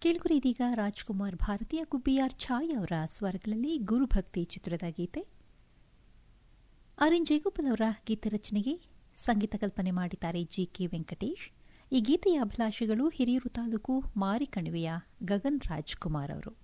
ಕೇಳುಗರೆ ಇದೀಗ ರಾಜ್ಕುಮಾರ್ ಭಾರತೀಯ ಗುಬ್ಬಿಯಾರ್ ಛಾಯ್ ಅವರ ಸ್ವರಗಳಲ್ಲಿ ಗುರುಭಕ್ತಿ ಚಿತ್ರದ ಗೀತೆ. ಆರ್ ಎನ್ ಜಯಗೋಪಾಲ್ ಅವರ ಗೀತೆ ರಚನೆಗೆ ಸಂಗೀತ ಕಲ್ಪನೆ ಮಾಡಿದ್ದಾರೆ ಜಿಕೆ ವೆಂಕಟೇಶ್. ಈ ಗೀತೆಯ ಅಭಿಲಾಷಿಗಳು ಹಿರಿಯೂರು ತಾಲೂಕು ಮಾರಿಕಣಿವೆಯ ಗಗನ್ ರಾಜ್ಕುಮಾರ್ ಅವರು.